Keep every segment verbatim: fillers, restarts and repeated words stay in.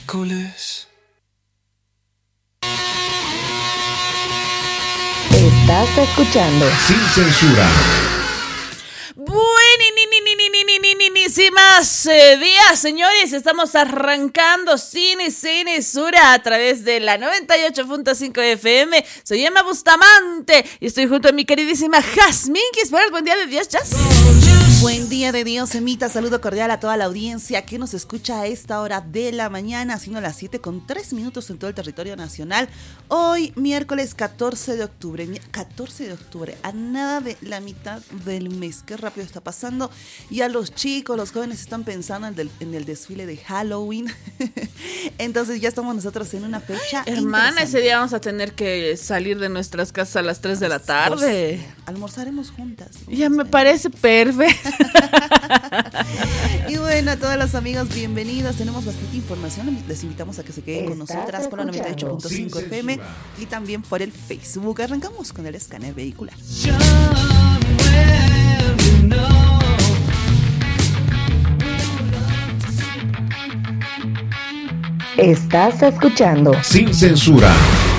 miércoles. Estás escuchando Sin Censura. Buenísimas eh, días, señores. Estamos arrancando Sin Censura a través de la noventa y ocho punto cinco F M. Soy Emma Bustamante y estoy junto a mi queridísima Jazmín. ¿Qué esperas? Buen día de Dios, Jazz. Buen día de Dios, Emita. Saludo cordial a toda la audiencia que nos escucha a esta hora de la mañana, siendo las siete con tres minutos en todo el territorio nacional. Hoy, miércoles catorce de octubre. catorce de octubre, a nada de la mitad del mes. Qué rápido está pasando. Y a los chicos, los jóvenes están pensando en, del, en el desfile de Halloween. Entonces ya estamos nosotros en una fecha Hermana, ese día vamos a tener que salir de nuestras casas a las tres de la tarde. Almorzaremos juntas. Ya me parece perfecto. Y bueno, a todos los amigos, bienvenidos. Tenemos bastante información. Les invitamos a que se queden con nosotras por la noventa y ocho punto cinco F M y también por el Facebook. Arrancamos con el escáner vehicular. Estás escuchando Sin Censura.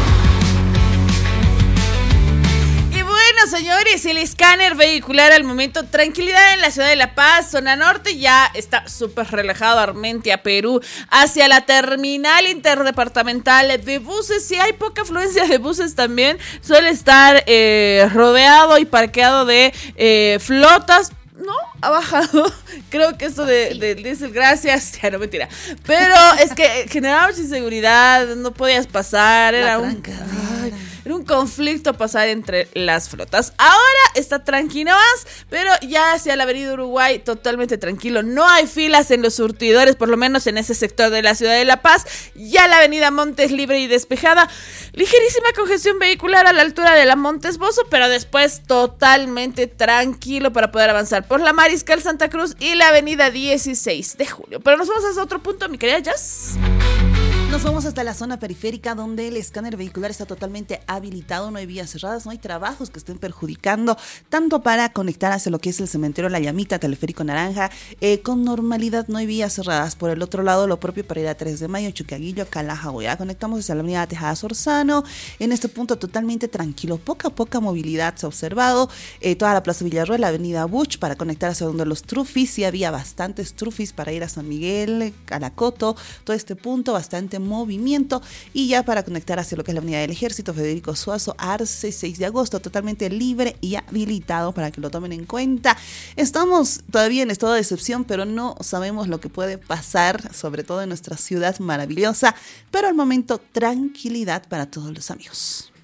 Señores, el escáner vehicular al momento, tranquilidad en la ciudad de La Paz, zona norte, ya está súper relajado. Armentia, Perú, hacia la terminal interdepartamental de buses. Si hay poca afluencia de buses también, suele estar eh, rodeado y parqueado de eh, flotas. No, ha bajado. Creo que esto de, de diésel, gracias, ya no, mentira. Pero es que generaba inseguridad, no podías pasar, era un... Ay, era un conflicto pasar entre las flotas. Ahora está tranquilo más, pero ya hacia la avenida Uruguay totalmente tranquilo. No hay filas en los surtidores, por lo menos en ese sector de la ciudad de La Paz. Ya la avenida Montes libre y despejada. Ligerísima congestión vehicular a la altura de la Montes Bozo, pero después totalmente tranquilo para poder avanzar por la Mariscal Santa Cruz y la avenida dieciséis de julio. Pero nos vamos a otro punto, mi querida Jazz. Nos vamos hasta la zona periférica donde el escáner vehicular está totalmente habilitado, no hay vías cerradas, no hay trabajos que estén perjudicando, tanto para conectar hacia lo que es el cementerio La Llamita, Teleférico Naranja, eh, con normalidad no hay vías cerradas. Por el otro lado, lo propio para ir a tres de mayo, Chuquiaguillo, Calajahuya. Conectamos hacia la avenida Tejada Sorzano, en este punto totalmente tranquilo, poca poca movilidad se ha observado, eh, toda la Plaza Villarroel, la avenida Buch, para conectar hacia donde los trufis, sí había bastantes trufis para ir a San Miguel, Calacoto, todo este punto, bastante movimiento. Y ya para conectar hacia lo que es la avenida del Ejército, Federico Suazo, Arce, seis de agosto, totalmente libre y habilitado para que lo tomen en cuenta. Estamos todavía en estado de excepción, pero no sabemos lo que puede pasar, sobre todo en nuestra ciudad maravillosa, pero al momento tranquilidad para todos los amigos.